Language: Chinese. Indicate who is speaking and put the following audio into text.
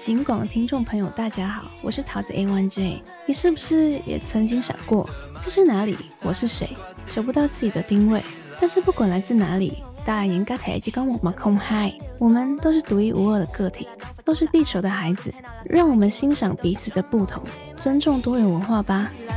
Speaker 1: 警广的听众朋友，大家好，我是桃子 A1J。你是不是也曾经想过，这是哪里？我是谁？找不到自己的定位。但是不管来自哪里，大家应该台积跟我们空嗨，我们都是独一无二的个体，都是地球的孩子。让我们欣赏彼此的不同，尊重多元文化吧。